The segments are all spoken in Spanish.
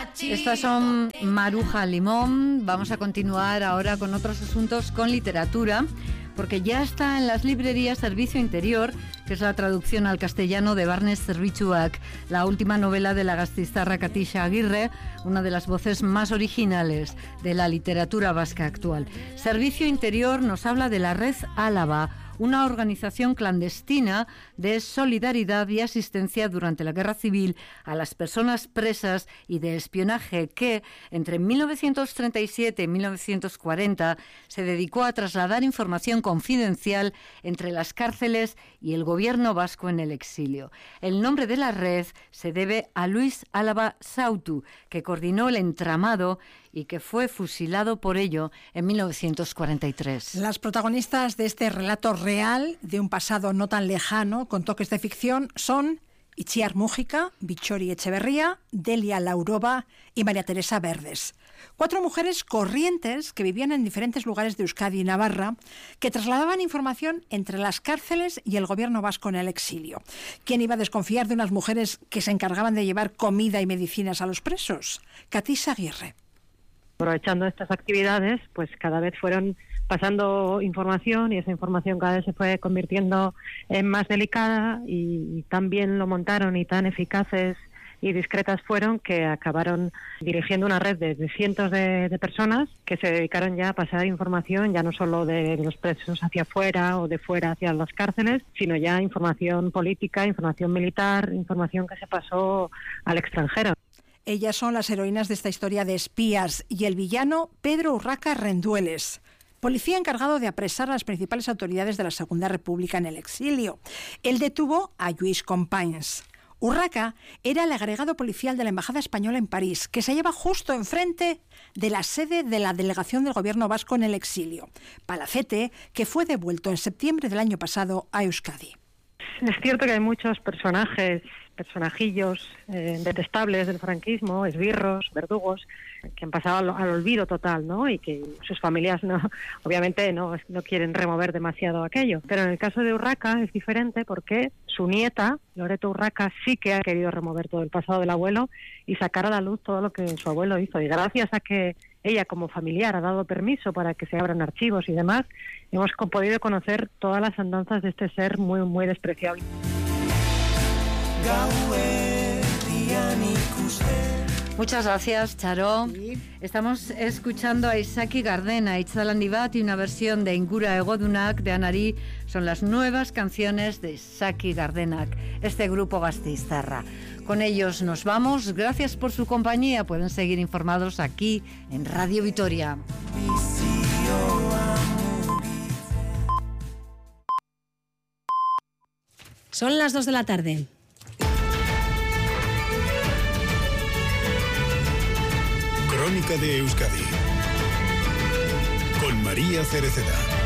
Estas son Maruja Limón. Vamos a continuar ahora con otros asuntos con literatura, porque ya está en las librerías Servicio Interior, que es la traducción al castellano de Barnes Zerbitzuak, la última novela de la gasteiztarra Katisha Aguirre, una de las voces más originales de la literatura vasca actual. Servicio Interior nos habla de la Red Álava, una organización clandestina de solidaridad y asistencia durante la Guerra Civil a las personas presas y de espionaje que, entre 1937 y 1940, se dedicó a trasladar información confidencial entre las cárceles y el gobierno vasco en el exilio. El nombre de la red se debe a Luis Álava Sautu, que coordinó el entramado y que fue fusilado por ello en 1943. Las protagonistas de este relato real de un pasado no tan lejano, con toques de ficción, son Itziar Mújica, Bichori Echeverría, Delia Laurova y María Teresa Verdes. 4 mujeres corrientes que vivían en diferentes lugares de Euskadi y Navarra, que trasladaban información entre las cárceles y el gobierno vasco en el exilio. ¿Quién iba a desconfiar de unas mujeres que se encargaban de llevar comida y medicinas a los presos? Katisha Aguirre. Aprovechando estas actividades, pues cada vez fueron pasando información y esa información cada vez se fue convirtiendo en más delicada y tan bien lo montaron y tan eficaces y discretas fueron que acabaron dirigiendo una red de cientos de personas que se dedicaron ya a pasar información ya no solo de los presos hacia afuera o de fuera hacia las cárceles, sino ya información política, información militar, información que se pasó al extranjero. Ellas son las heroínas de esta historia de espías y el villano Pedro Urraca Rendueles, policía encargado de apresar a las principales autoridades de la Segunda República en el exilio. Él detuvo a Lluís Companys. Urraca era el agregado policial de la Embajada Española en París, que se hallaba justo enfrente de la sede de la delegación del gobierno vasco en el exilio, palacete que fue devuelto en septiembre del año pasado a Euskadi. Es cierto que hay muchos personajillos detestables del franquismo, esbirros, verdugos, que han pasado al olvido total, ¿no? Y que sus familias obviamente no quieren remover demasiado aquello. Pero en el caso de Urraca es diferente porque su nieta, Loreto Urraca, sí que ha querido remover todo el pasado del abuelo y sacar a la luz todo lo que su abuelo hizo. Y gracias a que ella como familiar ha dado permiso para que se abran archivos y demás, hemos podido conocer todas las andanzas de este ser muy, muy despreciable. Muchas gracias, Charo. Sí. Estamos escuchando a Isaki Gardena, Itzalandi Bat y una versión de Ingura Egodunak de Anari. Son las nuevas canciones de Isaki Gardenak, este grupo gasteiztarra. Con ellos nos vamos. Gracias por su compañía. Pueden seguir informados aquí en Radio Vitoria. Son las 2 de la tarde. Crónica de Euskadi con María Cereceda.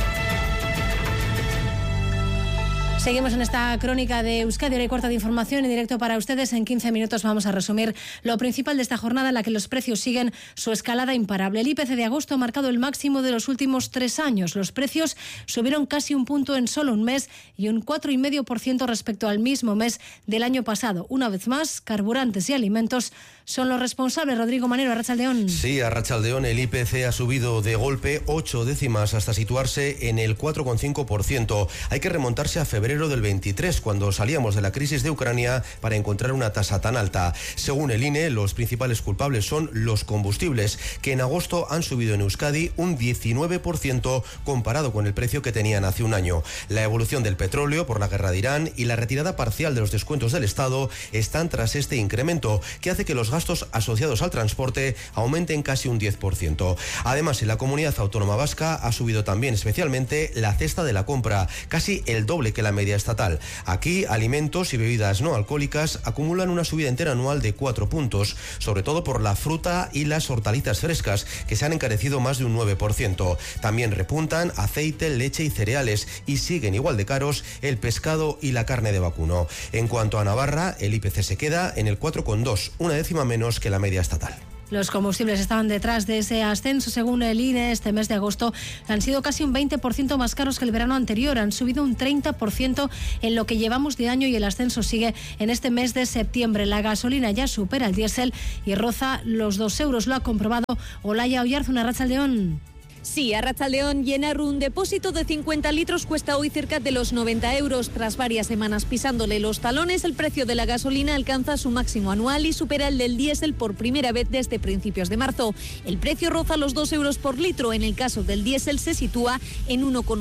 Seguimos en esta crónica de Euskadi, hora y cuarta de información en directo para ustedes. En 15 minutos vamos a resumir lo principal de esta jornada en la que los precios siguen su escalada imparable. El IPC de agosto ha marcado el máximo de los últimos 3 años. Los precios subieron casi un punto en solo un mes y un 4,5% respecto al mismo mes del año pasado. Una vez más, carburantes y alimentos son los responsables. Rodrigo Manero, Arratsaldeón. Sí, Arratsaldeón, el IPC ha subido de golpe 8 décimas hasta situarse en el 4,5%. Hay que remontarse a febrero del 23, cuando salíamos de la crisis de Ucrania, para encontrar una tasa tan alta. Según el INE, los principales culpables son los combustibles, que en agosto han subido en Euskadi un 19% comparado con el precio que tenían hace un año. La evolución del petróleo por la guerra de Irán y la retirada parcial de los descuentos del Estado están tras este incremento, que hace que los gastos asociados al transporte aumenten casi un 10%. Además, en la comunidad autónoma vasca ha subido también especialmente la cesta de la compra, casi el doble que la media estatal. Aquí, alimentos y bebidas no alcohólicas acumulan una subida interanual de 4 puntos, sobre todo por la fruta y las hortalizas frescas, que se han encarecido más de un 9%. También repuntan aceite, leche y cereales, y siguen igual de caros el pescado y la carne de vacuno. En cuanto a Navarra, el IPC se queda en el 4,2, una décima menos que la media estatal. Los combustibles estaban detrás de ese ascenso. Según el INE, este mes de agosto han sido casi un 20% más caros que el verano anterior. Han subido un 30% en lo que llevamos de año y el ascenso sigue en este mes de septiembre. La gasolina ya supera el diésel y roza los 2 euros. Lo ha comprobado Olaya Oyarzun, Arratsaldeon. Sí, Arratsaldeon, llenar un depósito de 50 litros cuesta hoy cerca de los 90 euros. Tras varias semanas pisándole los talones, el precio de la gasolina alcanza su máximo anual y supera el del diésel por primera vez desde principios de marzo. El precio roza los 2 euros por litro. En el caso del diésel se sitúa en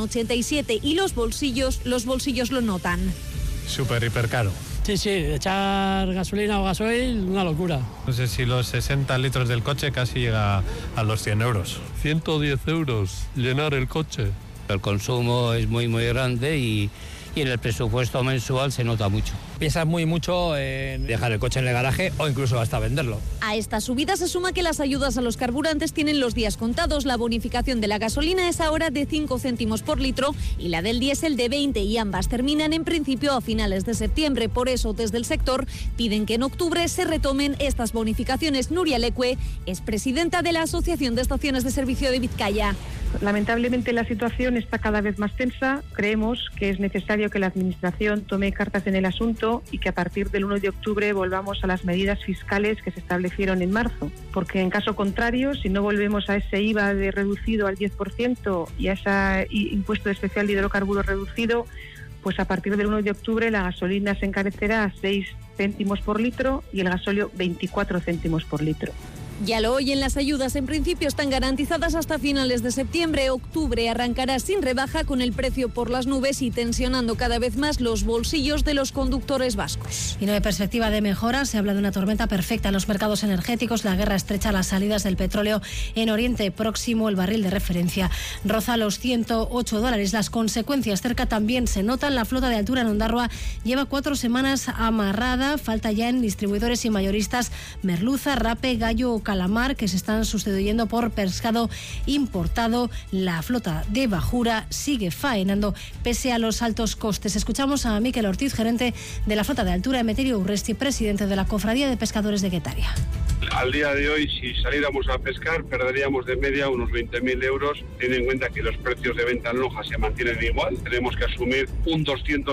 1,87 y los bolsillos lo notan. Súper, hiper caro. Sí, echar gasolina o gasoil, una locura. No sé si los 60 litros del coche casi llega a los 100 euros. 110 euros llenar el coche. El consumo es muy grande y en el presupuesto mensual se nota mucho. Piensas mucho en dejar el coche en el garaje o incluso hasta venderlo. A esta subida se suma que las ayudas a los carburantes tienen los días contados. La bonificación de la gasolina es ahora de 5 céntimos por litro y la del diésel de 20, y ambas terminan en principio a finales de septiembre. Por eso, desde el sector piden que en octubre se retomen estas bonificaciones. Nuria Lecue es presidenta de la Asociación de Estaciones de Servicio de Vizcaya. Lamentablemente la situación está cada vez más tensa. Creemos que es necesario que la Administración tome cartas en el asunto y que a partir del 1 de octubre volvamos a las medidas fiscales que se establecieron en marzo. Porque en caso contrario, si no volvemos a ese IVA de reducido al 10% y a ese impuesto especial de hidrocarburos reducido, pues a partir del 1 de octubre la gasolina se encarecerá a 6 céntimos por litro y el gasóleo 24 céntimos por litro. Ya lo oyen, las ayudas en principio están garantizadas hasta finales de septiembre. Octubre arrancará sin rebaja, con el precio por las nubes y tensionando cada vez más los bolsillos de los conductores vascos. Y no hay perspectiva de mejora. Se habla de una tormenta perfecta en los mercados energéticos. La guerra estrecha las salidas del petróleo en Oriente Próximo. El barril de referencia roza los $108. Las consecuencias cerca también se notan. La flota de altura en Ondarroa lleva 4 semanas amarrada. Falta ya en distribuidores y mayoristas merluza, rape, gallo, calamar, que se están sustituyendo por pescado importado. La flota de bajura sigue faenando pese a los altos costes. Escuchamos a Mikel Ortiz, gerente de la flota de altura, Emeterio Urresti, presidente de la Cofradía de Pescadores de Guetaria. Al día de hoy, si saliéramos a pescar, perderíamos de media unos 20.000 euros. Ten en cuenta que los precios de venta en lonja se mantienen igual. Tenemos que asumir un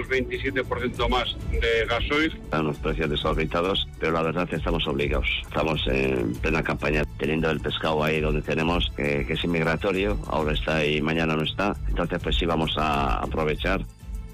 227% más de gasoil. Están los precios desorbitados, pero la verdad estamos obligados. Estamos en plena campaña, teniendo el pescado ahí donde tenemos, que es inmigratorio. Ahora está y mañana no está. Entonces, pues sí, vamos a aprovechar.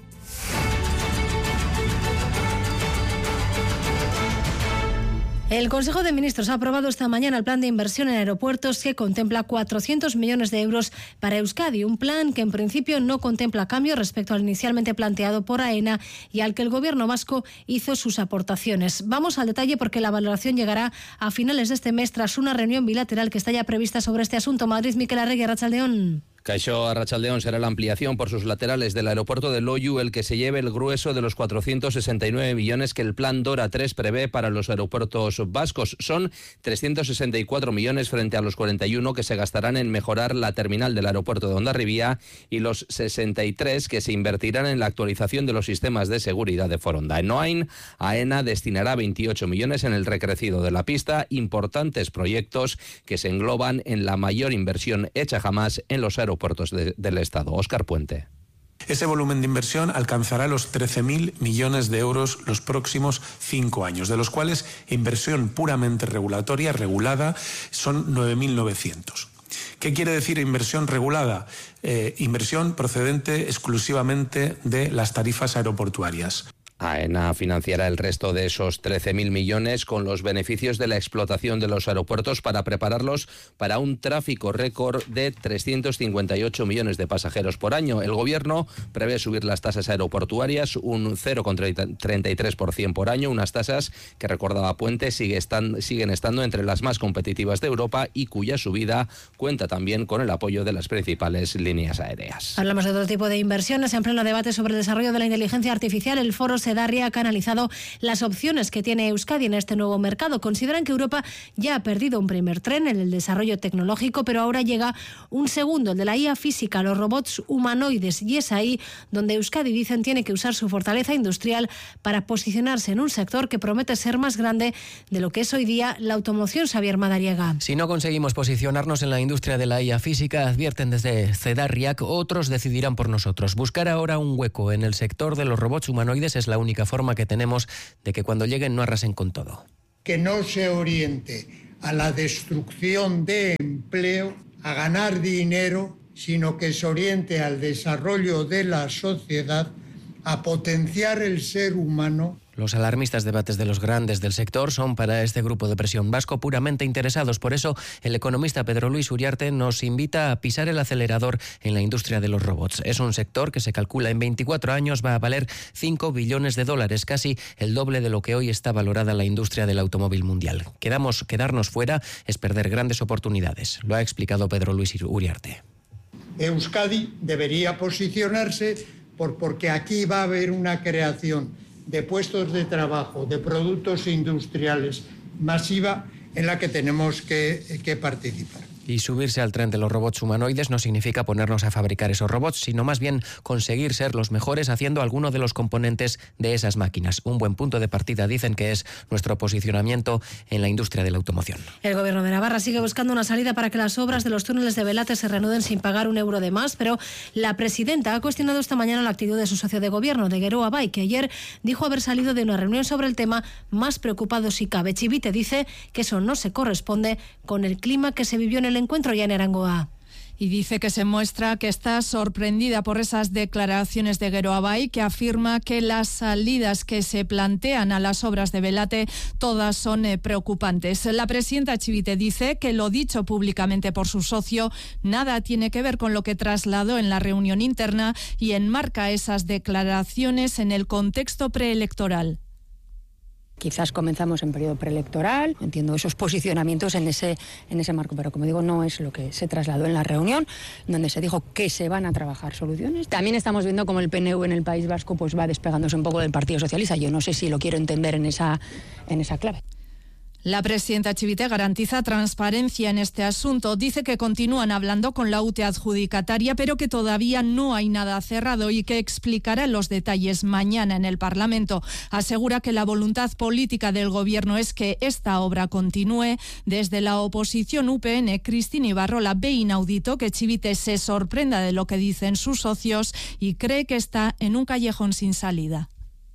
El Consejo de Ministros ha aprobado esta mañana el plan de inversión en aeropuertos que contempla 400 millones de euros para Euskadi, un plan que en principio no contempla cambios respecto al inicialmente planteado por AENA y al que el Gobierno vasco hizo sus aportaciones. Vamos al detalle porque la valoración llegará a finales de este mes tras una reunión bilateral que está ya prevista sobre este asunto. Madrid, Mikel Arregui, Arratsaldeon. Caixó Arratsaldeon será la ampliación por sus laterales del aeropuerto de Loiu el que se lleve el grueso de los 469 millones que el plan DORA 3 prevé para los aeropuertos vascos. Son 364 millones frente a los 41 que se gastarán en mejorar la terminal del aeropuerto de Hondarribia y los 63 que se invertirán en la actualización de los sistemas de seguridad de Foronda. En Noain, AENA destinará 28 millones en el recrecido de la pista, importantes proyectos que se engloban en la mayor inversión hecha jamás en los aeropuertos del Estado. Óscar Puente. Ese volumen de inversión alcanzará los 13.000 millones de euros los próximos 5 años, de los cuales inversión puramente regulatoria, regulada, son 9.900. ¿Qué quiere decir inversión regulada? Inversión procedente exclusivamente de las tarifas aeroportuarias. AENA financiará el resto de esos 13.000 millones con los beneficios de la explotación de los aeropuertos para prepararlos para un tráfico récord de 358 millones de pasajeros por año. El Gobierno prevé subir las tasas aeroportuarias un 0,33% por año, unas tasas que, recordaba Puente, siguen estando entre las más competitivas de Europa y cuya subida cuenta también con el apoyo de las principales líneas aéreas. Hablamos de todo tipo de inversiones en pleno debate sobre el desarrollo de la inteligencia artificial. El foro se Sedarriac ha analizado las opciones que tiene Euskadi en este nuevo mercado. Consideran que Europa ya ha perdido un primer tren en el desarrollo tecnológico, pero ahora llega un segundo, el de la IA física, los robots humanoides, y es ahí donde Euskadi, dicen, tiene que usar su fortaleza industrial para posicionarse en un sector que promete ser más grande de lo que es hoy día la automoción. Xavier Madariaga. Si no conseguimos posicionarnos en la industria de la IA física, advierten desde Cedarriac, otros decidirán por nosotros. Buscar ahora un hueco en el sector de los robots humanoides es la única forma que tenemos de que cuando lleguen no arrasen con todo. Que no se oriente a la destrucción de empleo, a ganar dinero, sino que se oriente al desarrollo de la sociedad, a potenciar el ser humano. Los alarmistas debates de los grandes del sector son para este grupo de presión vasco puramente interesados. Por eso, el economista Pedro Luis Uriarte nos invita a pisar el acelerador en la industria de los robots. Es un sector que se calcula en 24 años va a valer 5 billones de dólares, casi el doble de lo que hoy está valorada la industria del automóvil mundial. Quedarnos fuera es perder grandes oportunidades. Lo ha explicado Pedro Luis Uriarte. Euskadi debería posicionarse porque aquí va a haber una creación de puestos de trabajo, de productos industriales masiva en la que tenemos que participar. Y subirse al tren de los robots humanoides no significa ponernos a fabricar esos robots, sino más bien conseguir ser los mejores haciendo alguno de los componentes de esas máquinas. Un buen punto de partida, dicen, que es nuestro posicionamiento en la industria de la automoción. El Gobierno de Navarra sigue buscando una salida para que las obras de los túneles de Belate se reanuden sin pagar un euro de más, pero la presidenta ha cuestionado esta mañana la actitud de su socio de gobierno, de Geroa Bai, que ayer dijo haber salido de una reunión sobre el tema más preocupado si cabe. Chivite dice que eso no se corresponde con el clima que se vivió en el encuentro ya en Arangoa. Y dice que se muestra que está sorprendida por esas declaraciones de Geroa Bai, que afirma que las salidas que se plantean a las obras de Belate todas son preocupantes. La presidenta Chivite dice que lo dicho públicamente por su socio nada tiene que ver con lo que trasladó en la reunión interna y enmarca esas declaraciones en el contexto preelectoral. Quizás comenzamos en periodo preelectoral, entiendo esos posicionamientos en ese marco, pero como digo, no es lo que se trasladó en la reunión, donde se dijo que se van a trabajar soluciones. También estamos viendo cómo el PNV en el País Vasco pues va despegándose un poco del Partido Socialista. Yo no sé si lo quiero entender en esa clave. La presidenta Chivite garantiza transparencia en este asunto. Dice que continúan hablando con la UTE adjudicataria, pero que todavía no hay nada cerrado y que explicará los detalles mañana en el Parlamento. Asegura que la voluntad política del Gobierno es que esta obra continúe. Desde la oposición UPN, Cristina Ibarrola ve inaudito que Chivite se sorprenda de lo que dicen sus socios y cree que está en un callejón sin salida.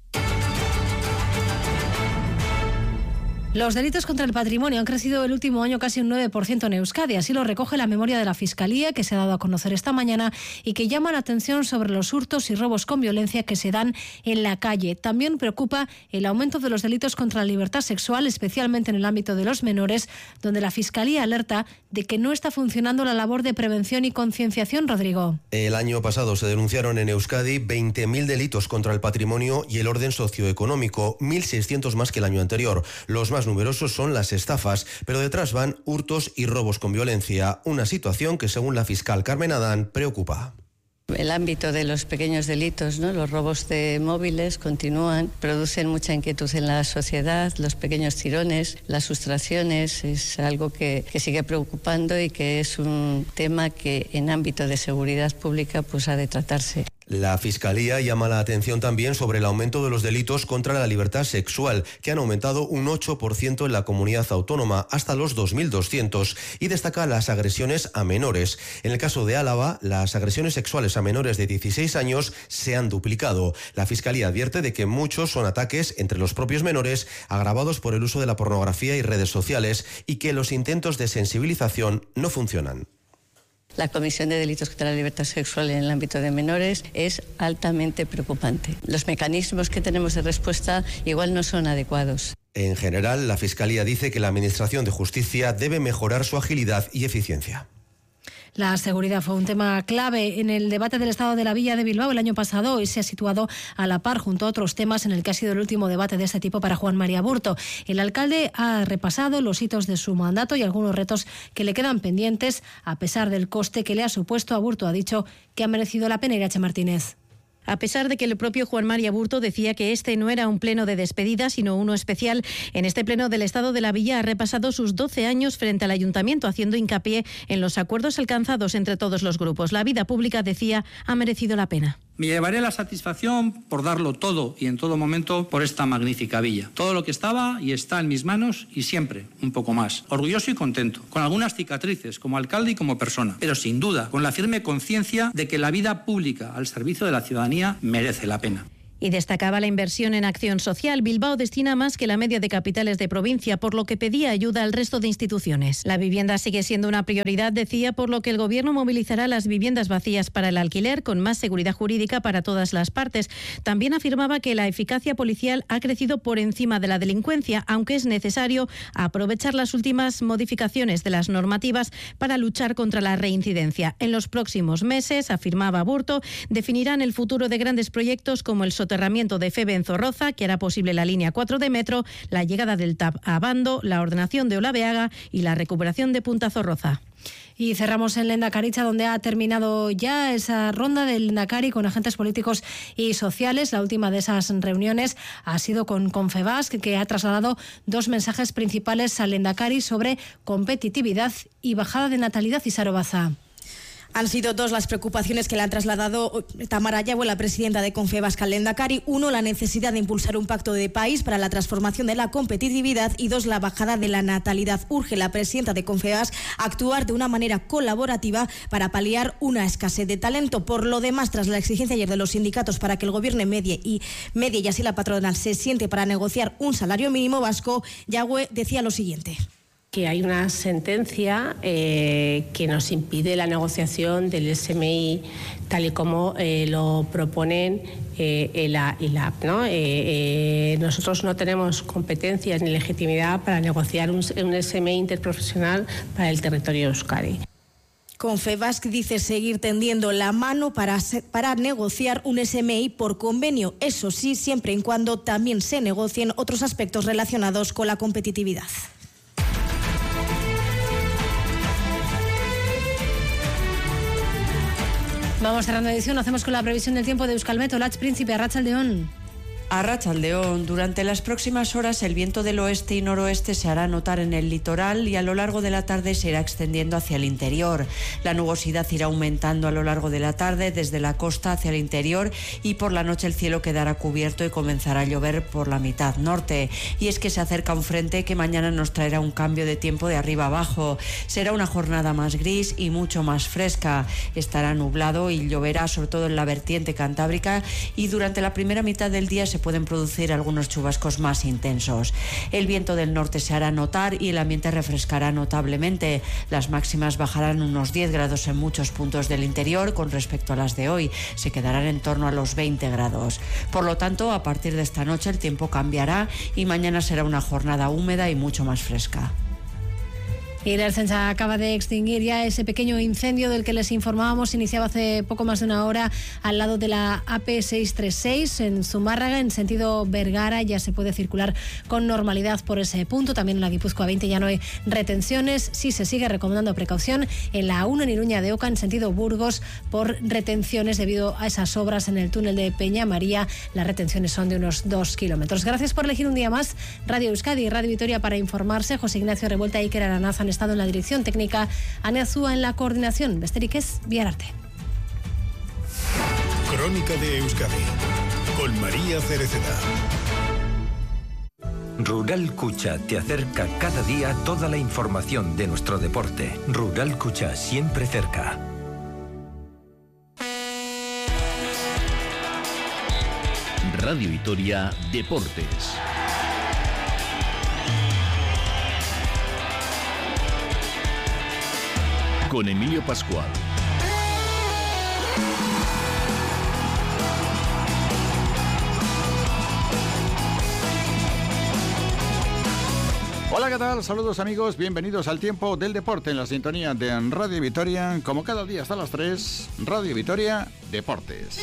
Los delitos contra el patrimonio han crecido el último año casi un 9% en Euskadi. Así lo recoge la memoria de la Fiscalía, que se ha dado a conocer esta mañana y que llama la atención sobre los hurtos y robos con violencia que se dan en la calle. También preocupa el aumento de los delitos contra la libertad sexual, especialmente en el ámbito de los menores, donde la Fiscalía alerta de que no está funcionando la labor de prevención y concienciación. Rodrigo. El año pasado se denunciaron en Euskadi 20.000 delitos contra el patrimonio y el orden socioeconómico, 1.600 más que el año anterior. Los más numerosos son las estafas, pero detrás van hurtos y robos con violencia, una situación que, según la fiscal Carmen Adán, preocupa. El ámbito de los pequeños delitos, ¿no? Los robos de móviles continúan, producen mucha inquietud en la sociedad, los pequeños tirones, las sustracciones, es algo que sigue preocupando y que es un tema que en ámbito de seguridad pública pues ha de tratarse. La Fiscalía llama la atención también sobre el aumento de los delitos contra la libertad sexual, que han aumentado un 8% en la comunidad autónoma, hasta los 2.200, y destaca las agresiones a menores. En el caso de Álava, las agresiones sexuales a menores de 16 años se han duplicado. La Fiscalía advierte de que muchos son ataques entre los propios menores, agravados por el uso de la pornografía y redes sociales, y que los intentos de sensibilización no funcionan. La comisión de delitos contra la libertad sexual en el ámbito de menores es altamente preocupante. Los mecanismos que tenemos de respuesta igual no son adecuados. En general, la Fiscalía dice que la Administración de Justicia debe mejorar su agilidad y eficiencia. La seguridad fue un tema clave en el debate del estado de la Villa de Bilbao el año pasado y se ha situado a la par junto a otros temas en el que ha sido el último debate de este tipo para Juan María Burto. El alcalde ha repasado los hitos de su mandato y algunos retos que le quedan pendientes a pesar del coste que le ha supuesto. A Burto ha dicho que ha merecido la pena. Irache Martínez. A pesar de que el propio Juan Mari Aburto decía que este no era un pleno de despedida, sino uno especial, en este pleno del Estado de la Villa ha repasado sus 12 años frente al Ayuntamiento, haciendo hincapié en los acuerdos alcanzados entre todos los grupos. La vida pública, decía, ha merecido la pena. Me llevaré la satisfacción por darlo todo y en todo momento por esta magnífica villa. Todo lo que estaba y está en mis manos y siempre un poco más. Orgulloso y contento, con algunas cicatrices como alcalde y como persona, pero sin duda con la firme conciencia de que la vida pública al servicio de la ciudadanía merece la pena. Y destacaba la inversión en acción social. Bilbao destina más que la media de capitales de provincia, por lo que pedía ayuda al resto de instituciones. La vivienda sigue siendo una prioridad, decía, por lo que el Gobierno movilizará las viviendas vacías para el alquiler con más seguridad jurídica para todas las partes. También afirmaba que la eficacia policial ha crecido por encima de la delincuencia, aunque es necesario aprovechar las últimas modificaciones de las normativas para luchar contra la reincidencia. En los próximos meses, afirmaba Aburto, definirán el futuro de grandes proyectos como el soterramiento de Feve en Zorroza, que hará posible la línea 4 de metro, la llegada del TAP a Abando, la ordenación de Olabeaga y la recuperación de Punta Zorroza. Y cerramos en Lehendakaritza, donde ha terminado ya esa ronda del Lehendakari con agentes políticos y sociales. La última de esas reuniones ha sido con Confebask, que ha trasladado dos mensajes principales al Lehendakari sobre competitividad y bajada de natalidad. Y Sarobaza. Han sido dos las preocupaciones que le han trasladado Tamara Yagüe, la presidenta de Confebask, al Lehendakari. Uno, la necesidad de impulsar un pacto de país para la transformación de la competitividad, y dos, la bajada de la natalidad. Urge la presidenta de Confebask a actuar de una manera colaborativa para paliar una escasez de talento. Por lo demás, tras la exigencia ayer de los sindicatos para que el gobierno medie y así la patronal se siente para negociar un salario mínimo vasco, Yagüe decía lo siguiente: que hay una sentencia que nos impide la negociación del SMI tal y como lo proponen el APP, ¿no? Nosotros no tenemos competencias ni legitimidad para negociar un SMI interprofesional para el territorio de Euskadi. Confebask dice seguir tendiendo la mano para negociar un SMI por convenio, eso sí, siempre y cuando también se negocien otros aspectos relacionados con la competitividad. Vamos cerrando la edición, hacemos con la previsión del tiempo de Euskalmet. Olatz Príncipe, Arratsaldeon. Arratsaldeon. Durante las próximas horas el viento del oeste y noroeste se hará notar en el litoral y a lo largo de la tarde se irá extendiendo hacia el interior. La nubosidad irá aumentando a lo largo de la tarde desde la costa hacia el interior, y por la noche el cielo quedará cubierto y comenzará a llover por la mitad norte. Y es que se acerca un frente que mañana nos traerá un cambio de tiempo de arriba abajo. Será una jornada más gris y mucho más fresca. Estará nublado y lloverá sobre todo en la vertiente cantábrica, y durante la primera mitad del día se pueden producir algunos chubascos más intensos. El viento del norte se hará notar y el ambiente refrescará notablemente. Las máximas bajarán unos 10 grados en muchos puntos del interior con respecto a las de hoy. Se quedarán en torno a los 20 grados. Por lo tanto, a partir de esta noche el tiempo cambiará y mañana será una jornada húmeda y mucho más fresca. Y la Ertzaintza acaba de extinguir ya ese pequeño incendio del que les informábamos. Iniciaba hace poco más de una hora al lado de la AP636 en Zumárraga, en sentido Vergara. Ya se puede circular con normalidad por ese punto. También en la Guipúzcoa 20 ya no hay retenciones. Sí se sigue recomendando precaución en la 1 en Iruña de Oca, en sentido Burgos, por retenciones debido a esas obras en el túnel de Peña María. Las retenciones son de unos 2 kilómetros. Gracias por elegir un día más Radio Euskadi y Radio Vitoria para informarse. José Ignacio Revuelta y Iker Aranaz han estado en la dirección técnica, Ane Azúa en la coordinación. Besterik ez, bihar arte. Crónica de Euskadi con María Cereceda. Rural Cucha te acerca cada día toda la información de nuestro deporte. Rural Cucha, siempre cerca. Radio Vitoria Deportes. Con Emilio Pascual. Hola, ¿qué tal? Saludos amigos, bienvenidos al tiempo del deporte en la sintonía de Radio Vitoria. Como cada día hasta las 3, Radio Vitoria Deportes.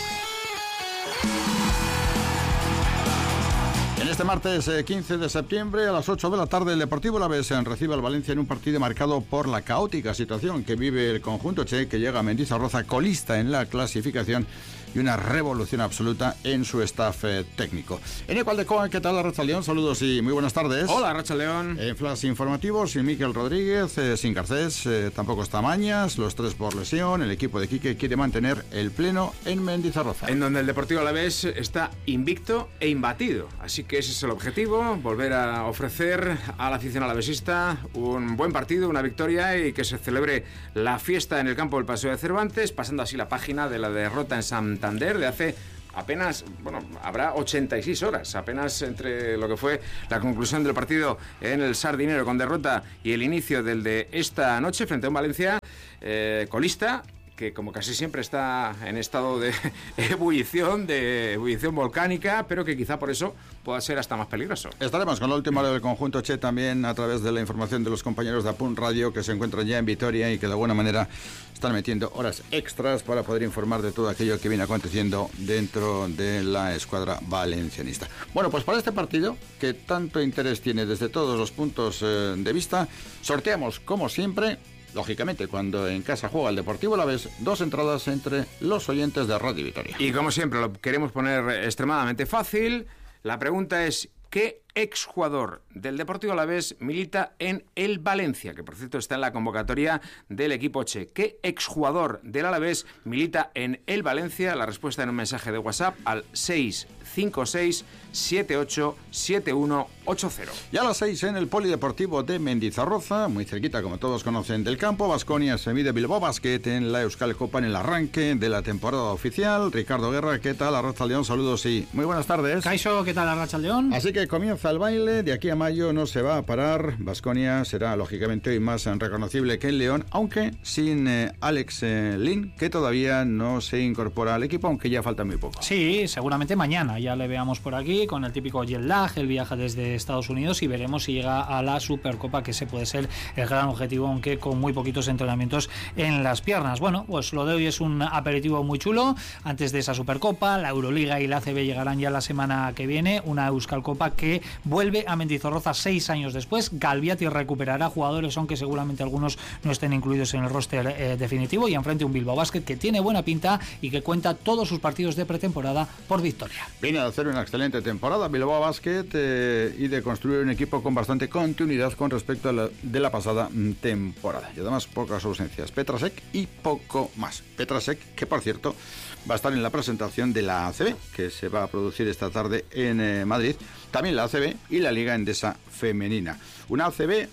En este martes 15 de septiembre a las 8 de la tarde el Deportivo Alavés recibe al Valencia en un partido marcado por la caótica situación que vive el conjunto che, que llega a Mendizorroza colista en la clasificación y una revolución absoluta en su staff técnico. Eneco Aldecoa, ¿qué tal, Arratsaldeón? Saludos y muy buenas tardes. Hola, Arratsaldeón. En Flash Informativo, sin Miquel Rodríguez, sin Garcés, tampoco está Mañas, los 3 por lesión. El equipo de Quique quiere mantener el pleno en Mendizorroza, en donde el Deportivo Alavés está invicto e imbatido. Así que ese es el objetivo, volver a ofrecer al aficionado alavesista un buen partido, una victoria, y que se celebre la fiesta en el campo del Paseo de Cervantes, pasando así la página de la derrota en Santander de hace apenas, habrá 86 horas, apenas entre lo que fue la conclusión del partido en el Sardinero con derrota y el inicio del de esta noche frente a un Valencia colista, que como casi siempre está en estado de ebullición volcánica, pero que quizá por eso pueda ser hasta más peligroso. Estaremos con la última hora del conjunto Che también a través de la información de los compañeros de Apunt Radio, que se encuentran ya en Vitoria y que de alguna manera están metiendo horas extras para poder informar de todo aquello que viene aconteciendo dentro de la escuadra valencianista. Bueno, pues para este partido, que tanto interés tiene desde todos los puntos de vista, sorteamos como siempre, lógicamente, cuando en casa juega el Deportivo Alavés, 2 entradas entre los oyentes de Radio Vitoria. Y como siempre lo queremos poner extremadamente fácil. La pregunta es: ¿qué exjugador del Deportivo Alavés milita en el Valencia? Que por cierto está en la convocatoria del equipo Che. ¿Qué exjugador del Alavés milita en el Valencia? La respuesta en un mensaje de WhatsApp al 656787180. Y a las 6 en el Polideportivo de Mendizorroza, muy cerquita, como todos conocen, del campo, Baskonia se mide Bilbao Basket en la Euskal Copa en el arranque de la temporada oficial. Ricardo Guerra, ¿qué tal? Arratsaldeón, saludos y muy buenas tardes. Kaixo, ¿qué tal? Arratsaldeón. Así que comienza el baile, de aquí a mayo no se va a parar. Baskonia será lógicamente hoy más reconocible que en León, aunque sin Alex Lin, que todavía no se incorpora al equipo, aunque ya falta muy poco. Sí, seguramente mañana ya le veamos por aquí con el típico jet lag, el viaje desde Estados Unidos, y veremos si llega a la Supercopa, que ese puede ser el gran objetivo, aunque con muy poquitos entrenamientos en las piernas. Bueno, pues lo de hoy es un aperitivo muy chulo antes de esa Supercopa. La Euroliga y la ACB llegarán ya la semana que viene, una Euskal Copa que vuelve a Mendizorroza 6 años después. Galviati recuperará jugadores, aunque seguramente algunos no estén incluidos en el roster definitivo, y enfrente un Bilbao Basket que tiene buena pinta y que cuenta todos sus partidos de pretemporada por victoria. Viene a hacer una excelente temporada Bilbao Basket y de construir un equipo con bastante continuidad con respecto a la pasada temporada, y además pocas ausencias. Petrasek y poco más. Petrasek, que por cierto va a estar en la presentación de la ACB, que se va a producir esta tarde en Madrid. También la ACB y la Liga Endesa Femenina. Una ACB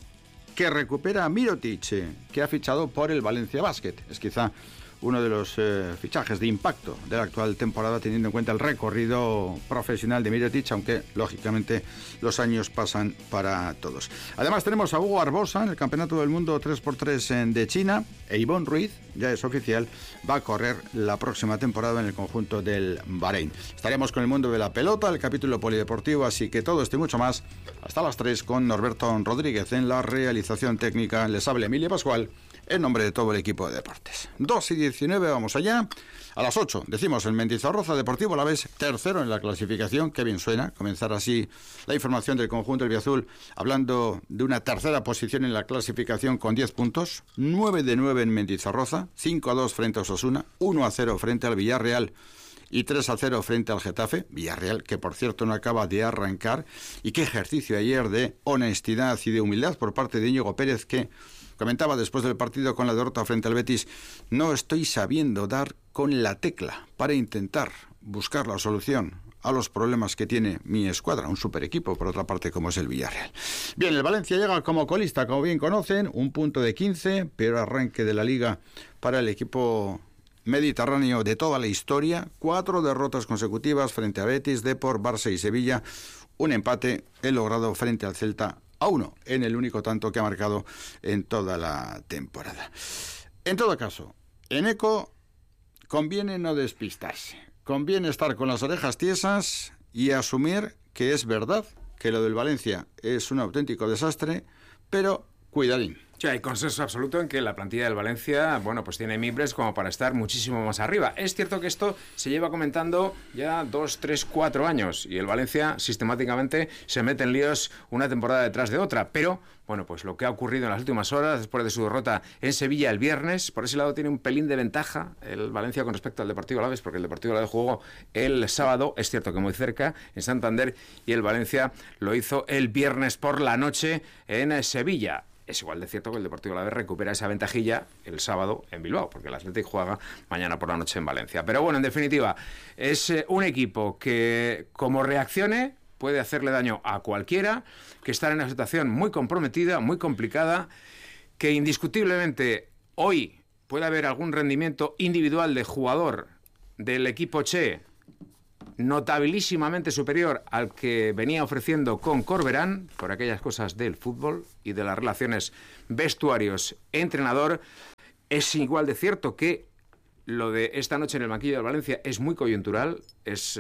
que recupera a Mirotic, que ha fichado por el Valencia Basket. Es quizá uno de los fichajes de impacto de la actual temporada, teniendo en cuenta el recorrido profesional de Mirotic, aunque lógicamente los años pasan para todos. Además tenemos a Hugo Arbosa en el Campeonato del Mundo 3x3 de China, e Ivonne Ruiz, ya es oficial, va a correr la próxima temporada en el conjunto del Bahrein. Estaremos con el mundo de la pelota, el capítulo polideportivo, así que todo esto y mucho más hasta las 3 con Norberto Rodríguez en la realización técnica. Les habla Emilio Pascual en nombre de todo el equipo de deportes. 2:19, vamos allá. A las 8 decimos el Mendizorroza Deportivo Alavés, tercero en la clasificación. Qué bien suena comenzar así la información del conjunto albiazul, hablando de una tercera posición en la clasificación con 10 puntos, 9 de 9 en Mendizorroza, 5-2 frente a Osasuna, 1-0 frente al Villarreal y 3-0 frente al Getafe. Villarreal, que por cierto no acaba de arrancar. Y qué ejercicio ayer de honestidad y de humildad por parte de Íñigo Pérez, que comentaba después del partido con la derrota frente al Betis: no estoy sabiendo dar con la tecla para intentar buscar la solución a los problemas que tiene mi escuadra, un super equipo por otra parte como es el Villarreal. Bien, el Valencia llega como colista, como bien conocen, un punto de 15, peor arranque de la Liga para el equipo mediterráneo de toda la historia. 4 derrotas consecutivas frente a Betis, Depor, Barça y Sevilla. Un empate el logrado frente al Celta a 1, en el único tanto que ha marcado en toda la temporada. En todo caso, en Eco conviene no despistarse, conviene estar con las orejas tiesas y asumir que es verdad que lo del Valencia es un auténtico desastre, pero cuidadín. Sí, hay consenso absoluto en que la plantilla del Valencia, bueno, pues tiene mimbres como para estar muchísimo más arriba. Es cierto que esto se lleva comentando ya 2, 3, 4 años y el Valencia sistemáticamente se mete en líos una temporada detrás de otra, pero bueno, pues lo que ha ocurrido en las últimas horas después de su derrota en Sevilla el viernes, por ese lado tiene un pelín de ventaja el Valencia con respecto al Deportivo Alavés, porque el Deportivo Alavés jugó el sábado, es cierto que muy cerca, en Santander, y el Valencia lo hizo el viernes por la noche en Sevilla. Es igual de cierto que el Deportivo Alavés recupera esa ventajilla el sábado en Bilbao, porque el Athletic juega mañana por la noche en Valencia. Pero bueno, en definitiva, es un equipo que, como reaccione, puede hacerle daño a cualquiera, que está en una situación muy comprometida, muy complicada, que indiscutiblemente hoy puede haber algún rendimiento individual de jugador del equipo Che notabilísimamente superior al que venía ofreciendo con Corberán, por aquellas cosas del fútbol y de las relaciones vestuarios-entrenador. Es igual de cierto que lo de esta noche en el banquillo del Valencia es muy coyuntural. Es,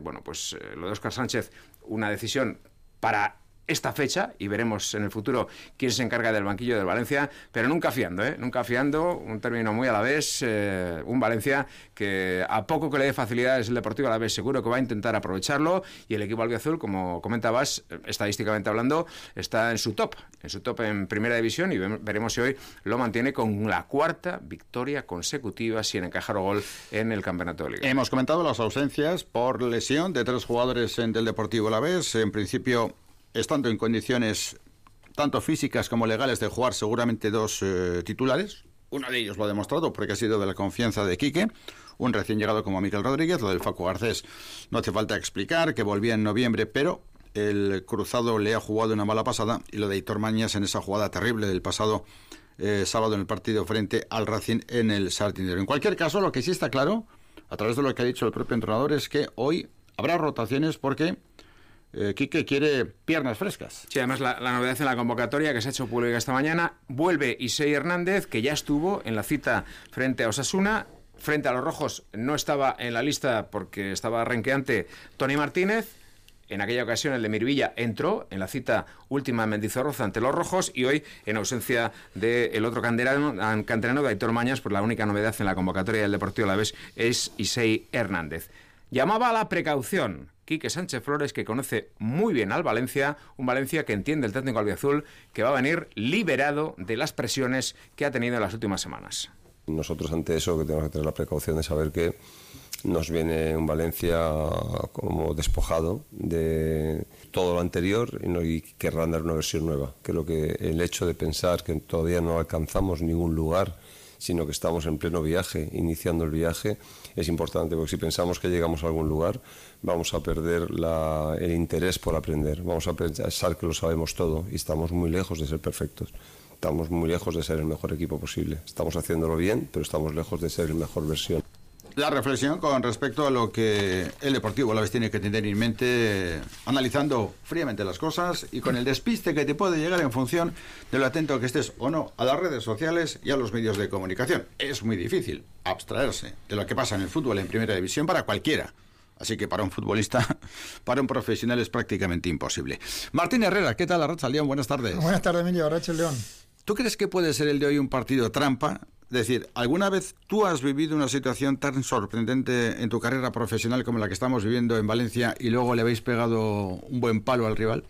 lo de Óscar Sánchez, una decisión para esta fecha, y veremos en el futuro quién se encarga del banquillo del Valencia, pero nunca fiando, nunca fiando, un término muy alavés, un Valencia que a poco que le dé facilidades el Deportivo Alavés seguro que va a intentar aprovecharlo, y el equipo albiazul, como comentabas, estadísticamente hablando, está en su top en primera división, y veremos si hoy lo mantiene con la 4ª victoria consecutiva sin encajar o gol en el campeonato de liga. Hemos comentado las ausencias por lesión de 3 jugadores del Deportivo Alavés, en principio estando en condiciones tanto físicas como legales de jugar seguramente 2 titulares. Uno de ellos lo ha demostrado porque ha sido de la confianza de Quique, un recién llegado como Miquel Rodríguez. Lo del Facu Garcés no hace falta explicar, que volvía en noviembre, pero el cruzado le ha jugado una mala pasada, y lo de Aitor Mañas en esa jugada terrible del pasado sábado en el partido frente al Racing en el Sardinero. En cualquier caso, lo que sí está claro, a través de lo que ha dicho el propio entrenador, es que hoy habrá rotaciones porque Quique quiere piernas frescas. Sí, además la novedad en la convocatoria que se ha hecho pública esta mañana, vuelve Isei Hernández, que ya estuvo en la cita frente a Osasuna. Frente a los rojos no estaba en la lista porque estaba renqueante Toni Martínez. En aquella ocasión el de Miribilla entró en la cita última en Mendizorroza ante los rojos, y hoy, en ausencia del otro canterano de Aitor Mañas, pues la única novedad en la convocatoria del Deportivo Alavés es Isei Hernández. Llamaba a la precaución Quique Sánchez Flores, que conoce muy bien al Valencia, un Valencia que entiende el técnico albiazul, que va a venir liberado de las presiones que ha tenido en las últimas semanas. Nosotros ante eso que tenemos que tener la precaución de saber que nos viene un Valencia como despojado de todo lo anterior y querrán dar una versión nueva. Creo que el hecho de pensar que todavía no alcanzamos ningún lugar, sino que estamos en pleno viaje, iniciando el viaje, es importante, porque si pensamos que llegamos a algún lugar, vamos a perder el interés por aprender, vamos a pensar que lo sabemos todo, y estamos muy lejos de ser perfectos, estamos muy lejos de ser el mejor equipo posible, estamos haciéndolo bien, pero estamos lejos de ser la mejor versión. La reflexión con respecto a lo que el Deportivo Alavés tiene que tener en mente, analizando fríamente las cosas y con el despiste que te puede llegar en función de lo atento que estés o no a las redes sociales y a los medios de comunicación. Es muy difícil abstraerse de lo que pasa en el fútbol en primera división para cualquiera. Así que para un futbolista, para un profesional, es prácticamente imposible. Martín Herrera, ¿qué tal, Arratsaldeón? Buenas tardes. Buenas tardes, Emilio. Arratsaldeón. ¿Tú crees que puede ser el de hoy un partido trampa? Es decir, ¿alguna vez tú has vivido una situación tan sorprendente en tu carrera profesional como la que estamos viviendo en Valencia y luego le habéis pegado un buen palo al rival?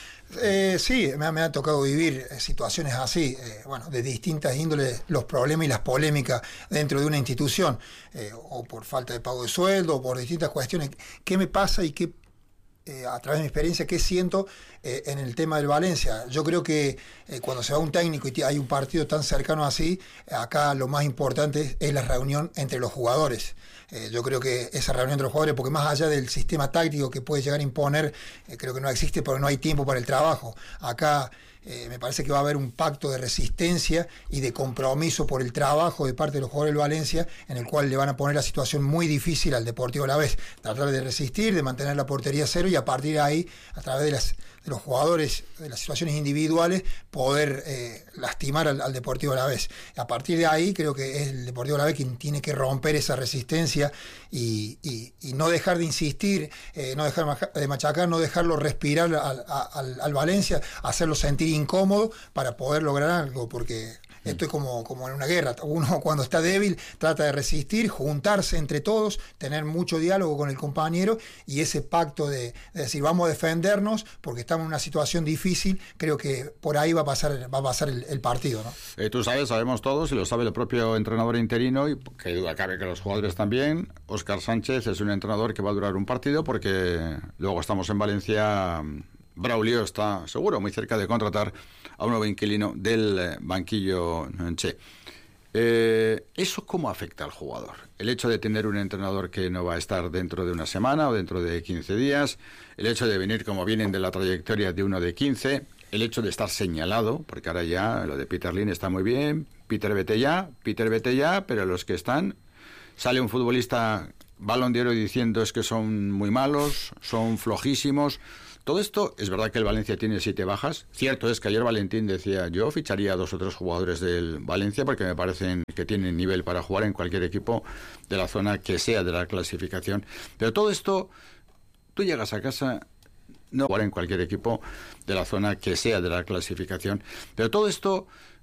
Sí, me ha tocado vivir situaciones así, de distintas índoles, los problemas y las polémicas dentro de una institución, o por falta de pago de sueldo, o por distintas cuestiones. ¿Qué me pasa y qué, a través de mi experiencia, qué siento en el tema del Valencia? Yo creo que cuando se va un técnico y hay un partido tan cercano así, acá lo más importante es la reunión entre los jugadores. Yo creo que esa reunión entre los jugadores, porque más allá del sistema táctico que puede llegar a imponer, creo que no existe porque no hay tiempo para el trabajo. Acá me parece que va a haber un pacto de resistencia y de compromiso por el trabajo de parte de los jugadores del Valencia, en el cual le van a poner la situación muy difícil al Deportivo Alavés. Tratar de resistir, de mantener la portería cero, y a partir de ahí, a través de los jugadores, de las situaciones individuales, poder lastimar al Deportivo Alavés. A partir de ahí creo que es el Deportivo Alavés quien tiene que romper esa resistencia y no dejar de insistir, no dejar de machacar, no dejarlo respirar al Valencia, hacerlo sentir incómodo para poder lograr algo, porque esto es como en una guerra. Uno cuando está débil trata de resistir, juntarse entre todos, tener mucho diálogo con el compañero y ese pacto de decir vamos a defendernos porque estamos en una situación difícil, creo que por ahí va a pasar el partido, ¿no? Tú sabemos todos, y lo sabe el propio entrenador interino, y qué duda cabe que los jugadores también. Óscar Sánchez es un entrenador que va a durar un partido, porque luego estamos en Valencia. Braulio está seguro muy cerca de contratar a un nuevo inquilino del banquillo Che. ¿Eso cómo afecta al jugador? El hecho de tener un entrenador que no va a estar dentro de una semana o dentro de 15 días, el hecho de venir como vienen de la trayectoria de uno de 15, el hecho de estar señalado, porque ahora ya lo de Peter Lim está muy bien, Peter vete ya, pero los que están, sale un futbolista Balón de Oro diciendo es que son muy malos, son flojísimos. Todo esto, es verdad que el Valencia tiene 7 bajas. Cierto es que ayer Valentín decía, yo ficharía a 2 o 3 jugadores del Valencia porque me parecen que tienen nivel para jugar en cualquier equipo de la zona que sea de la clasificación. Pero todo esto, tú llegas a casa, no jugar en cualquier equipo de la zona que sea de la clasificación. Pero todo esto